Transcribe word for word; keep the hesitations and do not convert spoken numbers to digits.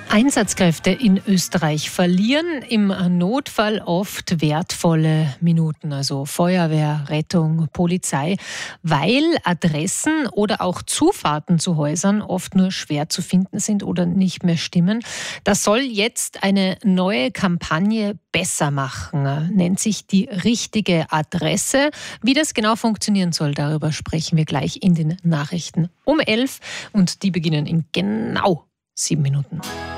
Einsatzkräfte in Österreich verlieren im Notfall oft wertvolle Minuten, also Feuerwehr, Rettung, Polizei, weil Adressen oder auch Zufahrten zu Häusern oft nur schwer zu finden sind oder nicht mehr stimmen. Das soll jetzt eine neue Kampagne besser machen, nennt sich die richtige Adresse. Wie das genau funktionieren soll, darüber sprechen wir gleich in den Nachrichten um elf und die beginnen in genau sieben Minuten.